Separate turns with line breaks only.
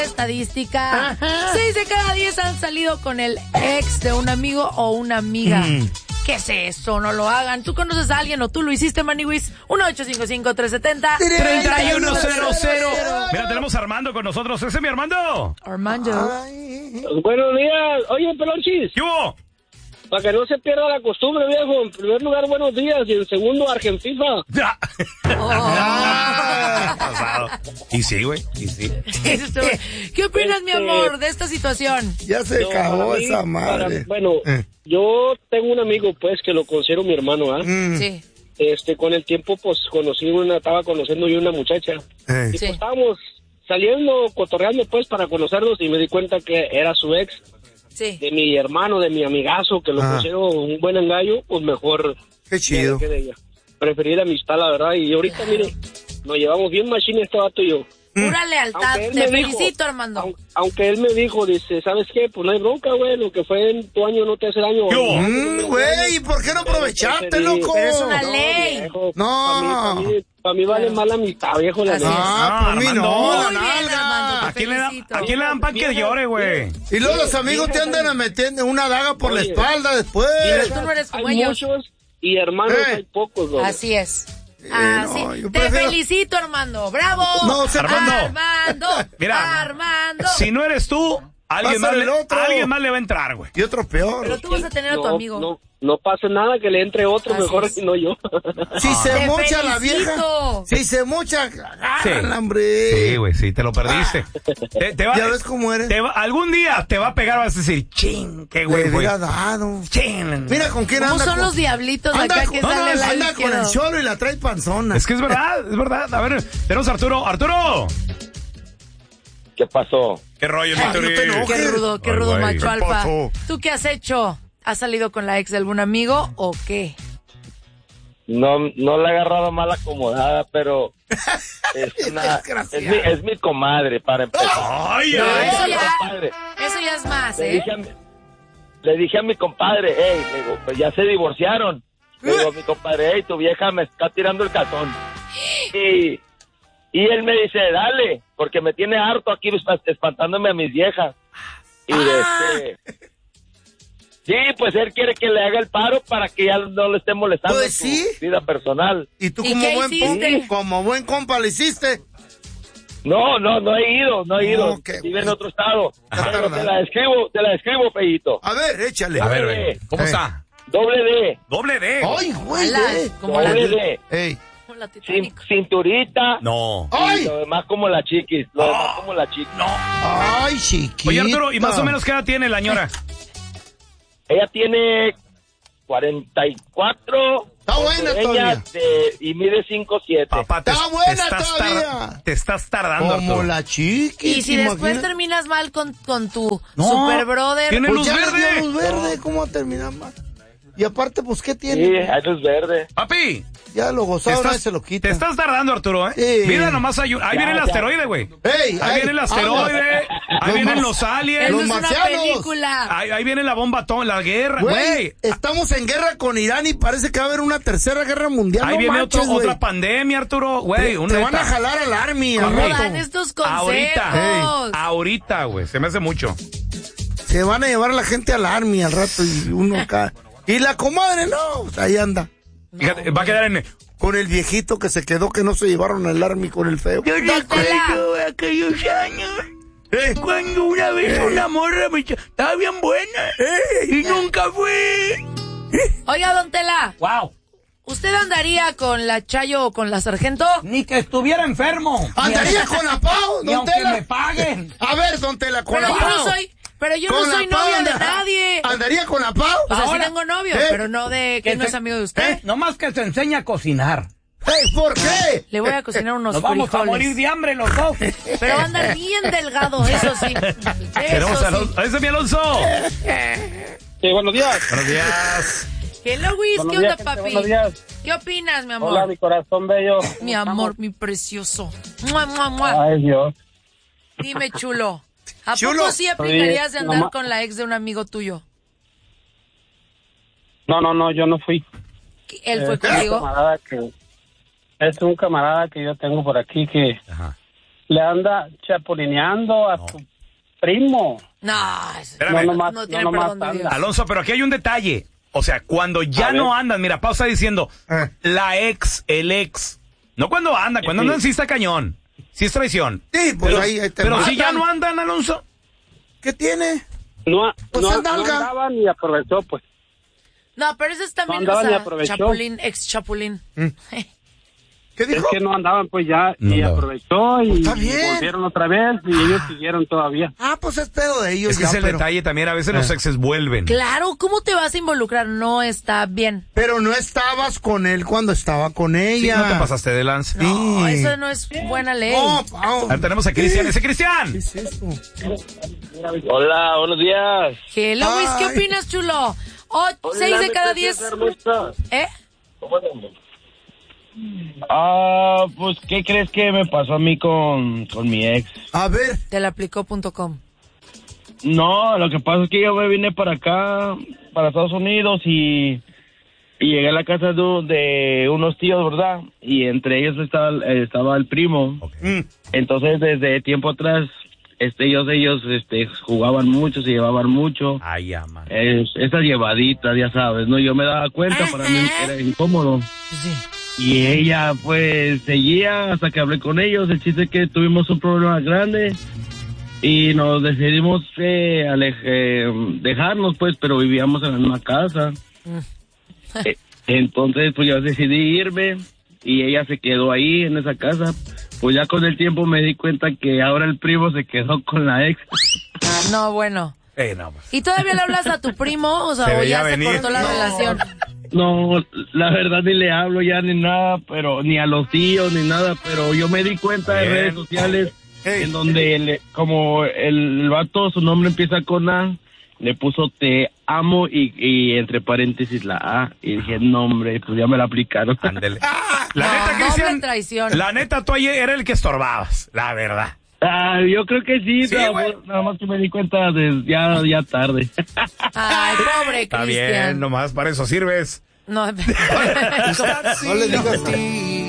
Estadística. 6 de cada 10 han salido con el ex de un amigo o una amiga. ¿Qué es eso? No lo hagan. ¿Tú conoces a alguien o tú lo hiciste, Maniwis?
1-855-370-3100. Mira, tenemos a Armando con nosotros. ¿Ese es mi Armando?
Armando.
Buenos días. Oye, Pelonchis.
¿Qué hubo?
Para que no se pierda la costumbre, viejo. En primer lugar, buenos días. Y en segundo, Argentina.
Ya. Pasado. Y sí, güey. Y sí.
¿Qué opinas, mi amor, de esta situación?
Ya se acabó esa madre.
Yo tengo un amigo, pues, que lo considero mi hermano, ¿ah?
Sí.
Con el tiempo, pues, estaba conociendo yo una muchacha. Y pues estábamos saliendo, cotorreando, pues, para conocernos, y me di cuenta que era su ex.
Sí.
De mi hermano, de mi amigazo, que lo considero un buen engaño, pues mejor.
Qué chido.
Preferí la amistad, la verdad, y ahorita, mire, nos llevamos bien machine este vato y yo.
Pura lealtad, te felicito, Armando.
Aunque él me dijo, dice, ¿sabes qué? Pues no hay bronca, güey, lo que fue en tu año no te hace daño.
Güey, ¿y por qué no aprovechaste, loco?
Pero es una ley.
Viejo,
No.
Para mí vale más la amistad, viejo, la neta.
Para mí no, la
Muy bien,
nalga.
Armando,
¿A quién le dan pan que llore, güey?
Y luego los amigos te andan metiendo una daga por la espalda después.
Pero tú no eres como
Hay
ellos.
muchos y hermanos hay pocos, güey.
Así es.
no, yo
Te
prefiero-
felicito, Armando. ¡Bravo!
No,
Armando. Mira,
Armando.
Si no eres tú, alguien
Va a
más,
ser el otro.
alguien más le va a entrar, güey.
Y otro peor.
Pero tú vas a tener a tu amigo.
No pasa nada que le entre otro,
Así
mejor
es.
que no yo.
Si se
Te
mocha la
felicito.
vieja. Si se mocha, agárrala, hombre.
Sí, güey, sí, te lo perdiste.
Ya ves cómo eres.
Algún día te va a pegar, vas a decir, ching, qué güey,
Le
güey.
hubiera dado.
Ching.
Mira con quién
¿Cómo
anda.
son los diablitos de acá que salen al lado
anda con el
izquierdo?
cholo y la trae panzona.
Es que es verdad, es verdad. A ver, tenemos a Arturo. ¡Arturo!
¿Qué pasó?
¿Qué rollo,
Ay,
Víctor?
no te enojes.
Qué rudo
Ay, güey.
macho
¿Qué
alfa.
pasó?
¿Tú qué has hecho? ¿Has salido con la ex de algún amigo o qué?
No la he agarrado mal acomodada, pero es mi comadre, para empezar.
Ay,
No,
ay.
eso ya,
Compadre.
eso ya es más,
Le dije a mi compadre, hey, le digo, pues ya se divorciaron. Le digo a mi compadre, hey, tu vieja me está tirando el calzón. Y él me dice, dale, porque me tiene harto aquí espantándome a mis viejas. Y sí, pues él quiere que le haga el paro para que ya no le esté molestando
Pues
su
sí.
vida personal.
Y tú
¿Y qué hiciste?
como buen compa le hiciste.
No he ido.
No, qué
Vive en
bueno.
otro estado.
Ajá.
Pero te la describo, Pellito.
A ver, échale.
A ver, güey. ¿Cómo
Eh.
está?
Doble D.
Doble D.
Ay, güey.
Ala, como la,
Doble D.
Ey.
como la Titanic.
Cinturita.
No.
Y
Ay.
lo demás como la chiquis.
No.
Ay, chiquita.
Oye, Arturo, ¿y más o menos qué edad tiene la señora?
Ella tiene 44.
Está buena todavía.
Y mide 5'7".
Papá,
Está buena todavía.
te estás tardando,
Como
Arturo.
la chiquis.
Y si después terminas mal con tu
No,
super brother,
tiene
Pues
luz
ya le
verde.
dio luz verde. ¿Cómo va a terminar mal? Y aparte, pues, ¿qué
Sí,
tiene?
hay luz verde.
Papi,
Ya lo
te
gozado, nadie
estás,
se lo quita.
te estás tardando, Arturo, ¿eh?
Sí.
Mira, nomás ahí viene el
ya.
asteroide, güey.
Ey,
Ahí viene el asteroide, ahí
Los
vienen
mar-
los aliens,
eso
los
es una
marcianos.
película.
ahí viene la bomba atómica, la guerra,
Güey,
güey.
estamos en guerra con Irán y parece que va a haber una tercera guerra mundial.
Ahí
no
viene
manches, güey.
otra pandemia, Arturo, güey.
Te van a
neta.
jalar al army, al
¿Cómo
rato.
dan estos consejos?
Ahorita, güey, se me hace mucho.
Se van a llevar a la gente al army al rato y uno acá. Y la comadre, no, pues ahí anda.
Fíjate, va a quedar en...
Con el viejito que se quedó, que no se llevaron al army con el feo.
Yo recuerdo
aquellos años cuando una vez una morra estaba bien buena y nunca fue.
Oiga, don Tela,
Wow,
¿usted andaría con la Chayo o con la Sargento?
ni que estuviera enfermo.
¿Andaría con la Pau,
Ni
don
aunque
Tela?
me paguen.
A ver, don Tela, con
Pero
la
yo
Pau.
no soy novia de nadie.
¿Andaría con la Pau?
O sea,
Ahora,
sí tengo novio,
¿eh?
pero no de que no es amigo de usted.
Nomás que se enseña a cocinar.
Ey, ¿por qué?
Le voy a cocinar unos
Nos vamos a
frijoles.
morir de hambre los dos.
Pero va a andar bien delgado, eso sí.
Tenemos
Eso
a
sí.
Alonso. ¡Ese es mi Alonso!
Sí, buenos días.
Buenos días.
Hello, Luis,
Buenos
¿qué onda,
días, gente,
papi?
buenos días.
¿Qué opinas, mi amor?
Hola, mi corazón bello.
Mi amor, mi precioso. ¡Mua, mua, mua!
Ay, Dios.
Dime, chulo. ¿A
Chulo.
poco sí aplicarías de
Oye,
andar
mamá.
con la ex de un amigo tuyo?
No, yo no fui.
¿Él fue
Es un
contigo?
camarada que... Es un camarada que yo tengo por aquí que
Ajá.
le anda chapulineando a su primo.
No,
espérame.
No tiene perdón de Dios.
Alonso, pero aquí hay un detalle. O sea, cuando ya no andan, mira, Pau está diciendo, la ex, el ex. No cuando andan, cuando andan sí está cañón. Sí es traición.
Sí, pues
pero,
ahí te
pero
matan.
si ya no andan, Alonso.
¿Qué tiene?
Pues no andaban y aprovechó, pues.
No, pero eso es también,
no andaban y aprovechó.
Chapulín, ex Chapulín.
¿Qué dijo?
Es que no andaban, pues ya, y aprovechó y volvieron otra vez y ellos siguieron todavía.
Pues es pedo de ellos.
Es que es el detalle también, a veces los exes vuelven.
Claro, ¿cómo te vas a involucrar? No está bien.
Pero no estabas con él cuando estaba con ella.
Sí, no te pasaste de lanza.
No, eso no es buena ley.
Ahora tenemos a Cristian. ¡Ese Cristian!
¿Qué es esto?
Hola, buenos días.
Hello, Luis, ¿qué opinas, chulo? 6 de cada 10. ¿Eh?
Pues, ¿qué crees que me pasó a mí con mi ex?
A ver.
Teleplicó.com.
No, lo que pasa es que yo me vine para acá, para Estados Unidos, y llegué a la casa de unos tíos, ¿verdad? Y entre ellos estaba el primo.
Okay.
Entonces, desde tiempo atrás, ellos jugaban mucho, se llevaban mucho.
Ay, ama.
Esas llevaditas, ya sabes, ¿no? Yo me daba cuenta, para mí era incómodo.
Sí.
Y ella, pues, seguía hasta que hablé con ellos. El chiste es que tuvimos un problema grande y nos decidimos dejarnos, pues, pero vivíamos en la misma casa. Entonces, pues, yo decidí irme y ella se quedó ahí en esa casa. Pues ya con el tiempo me di cuenta que ahora el primo se quedó con la ex.
No, bueno.
No, pues.
¿Y todavía le hablas a tu primo? O sea, o ya se cortó la relación.
No, la verdad ni le hablo ya ni nada, pero ni a los tíos ni nada, pero yo me di cuenta en redes sociales en donde como el vato, su nombre empieza con A, le puso te amo y entre paréntesis la A, y dije, no hombre, pues ya me la aplicaron.
Ándele. La neta, Cristian,
traición.
La neta, tú ayer era el que estorbabas, la verdad.
Yo creo que sí, nada más que me di cuenta ya tarde.
Ay, pobre
Está
Cristian.
bien, nomás para eso sirves.
No,
No le digas.